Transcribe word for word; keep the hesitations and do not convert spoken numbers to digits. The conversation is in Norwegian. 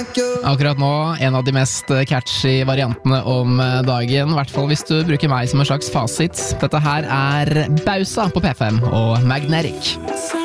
Akkurat nå, en av de mest catchy variantene om dagen, I hvert fall hvis du bruker meg som en slags fasit. Dette her er Bausa på P fem og Magnetic.